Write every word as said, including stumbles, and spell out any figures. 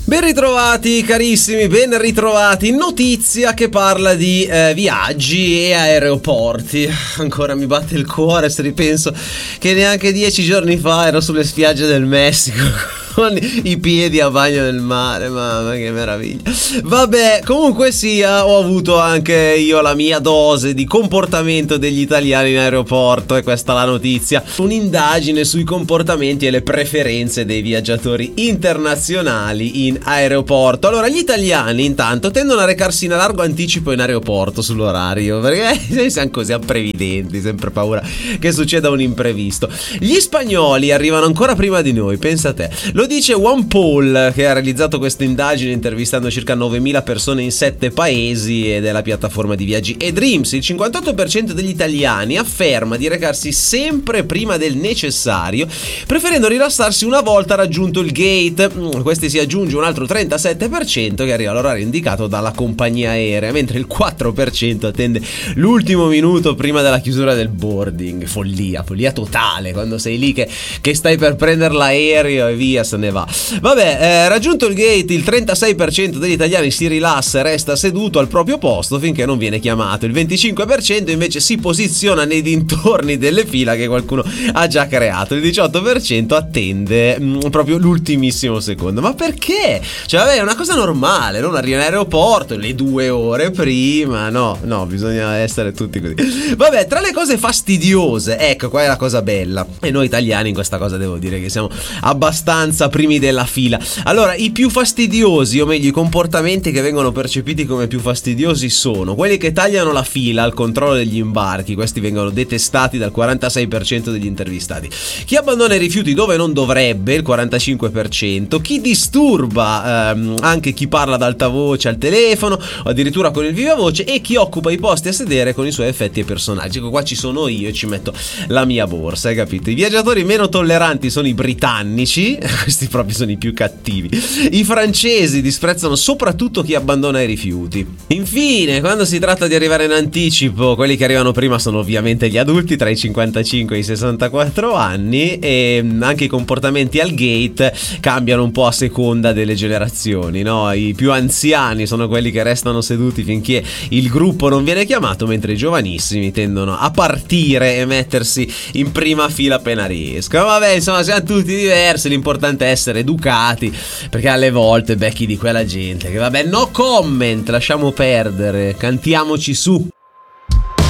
Ben ritrovati carissimi, ben ritrovati. Notizia che parla di eh, viaggi e aeroporti. Ancora mi batte il cuore se ripenso che neanche dieci giorni fa ero sulle spiagge del Messico con i piedi a bagno nel mare. Mamma che meraviglia. Vabbè, comunque sia, ho avuto anche io la mia dose di comportamento degli italiani in aeroporto, e questa è la notizia. Un'indagine sui comportamenti e le preferenze dei viaggiatori internazionali in aeroporto. Allora, gli italiani intanto tendono a recarsi in largo anticipo in aeroporto sull'orario, perché siamo così apprevidenti, sempre paura che succeda un imprevisto. Gli spagnoli arrivano ancora prima di noi, pensa te. Lo dice OnePoll, che ha realizzato questa indagine intervistando circa novemila persone in sette paesi, ed è la piattaforma di viaggi eDreams. Il cinquantotto per cento degli italiani afferma di recarsi sempre prima del necessario, preferendo rilassarsi una volta raggiunto il gate. Questi si aggiunge un altro trentasette per cento che arriva all'orario indicato dalla compagnia aerea, mentre il quattro per cento attende l'ultimo minuto prima della chiusura del boarding. Follia, follia totale, quando sei lì che, che stai per prendere l'aereo e via, se ne va. Vabbè, eh, raggiunto il gate, il trentasei per cento degli italiani si rilassa e resta seduto al proprio posto finché non viene chiamato. Il venticinque per cento invece si posiziona nei dintorni delle fila che qualcuno ha già creato. Il diciotto per cento attende mh, proprio l'ultimissimo secondo. Ma perché? Cioè, vabbè, è una cosa normale, non arriva in aeroporto le due ore prima. No, no, bisogna essere tutti così. Vabbè, tra le cose fastidiose, ecco, qua è la cosa bella. E noi italiani in questa cosa devo dire che siamo abbastanza primi della fila. Allora, i più fastidiosi, o meglio i comportamenti che vengono percepiti come più fastidiosi, sono quelli che tagliano la fila al controllo degli imbarchi. Questi vengono detestati dal quarantasei per cento degli intervistati. Chi abbandona i rifiuti dove non dovrebbe, il quarantacinque per cento. Chi disturba ehm, anche chi parla ad alta voce al telefono o addirittura con il viva voce, e chi occupa i posti a sedere con i suoi effetti e personaggi. Ecco, qua ci sono io e ci metto la mia borsa, hai capito? I viaggiatori meno tolleranti sono i britannici. Questi proprio sono i più cattivi. I francesi disprezzano soprattutto chi abbandona i rifiuti. Infine, quando si tratta di arrivare in anticipo, quelli che arrivano prima sono ovviamente gli adulti tra i cinquantacinque e i sessantaquattro anni, e anche i comportamenti al gate cambiano un po' a seconda delle generazioni, no? I più anziani sono quelli che restano seduti finché il gruppo non viene chiamato, mentre i giovanissimi tendono a partire e mettersi in prima fila appena riescono. Vabbè, insomma, siamo tutti diversi, l'importante è essere educati, perché alle volte becchi di quella gente che vabbè, no comment, lasciamo perdere, cantiamoci su.